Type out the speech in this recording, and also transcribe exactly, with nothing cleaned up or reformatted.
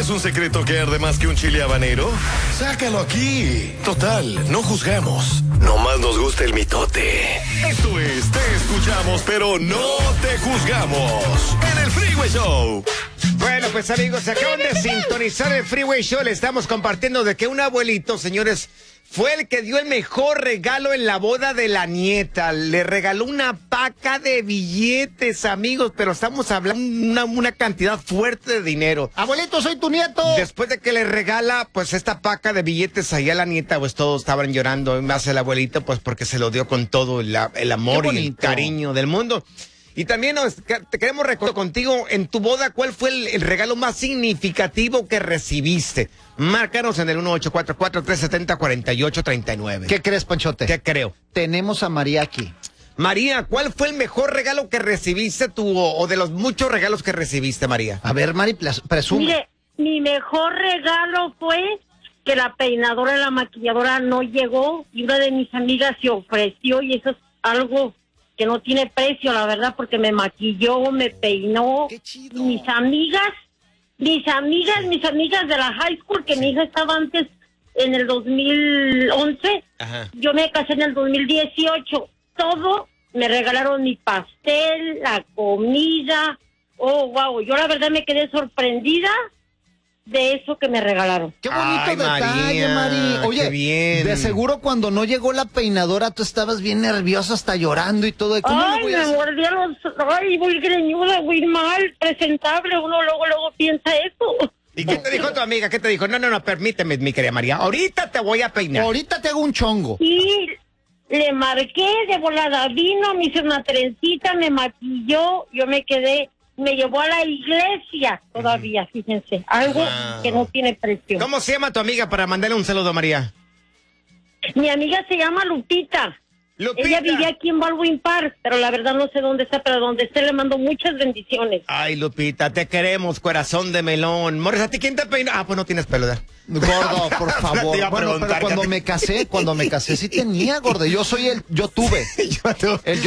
¿Tienes un secreto que arde más que un chile habanero? Sácalo aquí. Total, no juzgamos. Nomás nos gusta el mitote. Esto es Te Escuchamos, pero no te juzgamos. En el Freeway Show. Bueno, pues amigos, se acaban de sintonizar el Freeway Show. Le estamos compartiendo de que un abuelito, señores, fue el que dio el mejor regalo en la boda de la nieta. Le regaló una paca de billetes, amigos, pero estamos hablando de una, una cantidad fuerte de dinero. Abuelito, soy tu nieto. Después de que le regala, pues, esta paca de billetes ahí a la nieta, pues todos estaban llorando. Más el abuelito, pues, porque se lo dio con todo el, el amor y el cariño del mundo. Y también nos, te queremos recordar contigo, en tu boda, ¿cuál fue el, el regalo más significativo que recibiste? Márcanos en el uno ocho cuatro cuatro, tres siete cero, cuatro ocho tres nueve. ¿Qué crees, Panchote? ¿Qué creo? Tenemos a María aquí. María, ¿cuál fue el mejor regalo que recibiste tú, o, o de los muchos regalos que recibiste, María? A ver, Mari, presume. Mire, mi mejor regalo fue que la peinadora y la maquilladora no llegó y una de mis amigas se ofreció, y eso es algo que no tiene precio, la verdad, porque me maquilló, me peinó. ¡Qué chido! Mis amigas, mis amigas, mis amigas de la high school, que mi hija estaba antes en el dos mil once, Ajá. Yo me casé en el dos mil dieciocho, todo me regalaron, mi pastel, la comida. Oh, wow, yo la verdad me quedé sorprendida de eso que me regalaron. Qué bonito Ay, detalle, María, Mari. Oye, qué bien. de seguro cuando no llegó la peinadora tú estabas bien nerviosa, hasta llorando y todo. ¿Cómo lo Ay, voy a me hacer? mordía los... Ay, muy greñuda, muy mal, presentable. Uno luego, luego piensa eso. ¿Y qué te dijo tu amiga? ¿Qué te dijo? No, no, no, permíteme, mi querida María. Ahorita te voy a peinar. Ahorita te hago un chongo. Y le marqué de volada, vino, me hizo una trencita, me maquilló, yo me quedé, me llevó a la iglesia todavía, fíjense, algo Wow. que no tiene precio. ¿Cómo se llama tu amiga para mandarle un saludo a María? Mi amiga se llama Lupita. Lupita. Ella vivía aquí en Baldwin Park, pero la verdad no sé dónde está, pero donde esté le mando muchas bendiciones. Ay, Lupita, te queremos, corazón de melón. Morris, ¿a ti quién te peinó? Ah, pues no tienes pelo, ¿verdad? Gordo, por Te favor. iba a Bueno, pero preguntar, cuando Katy. me casé, cuando me casé sí tenía, gordo. Yo soy el, yo tuve. Yo te- El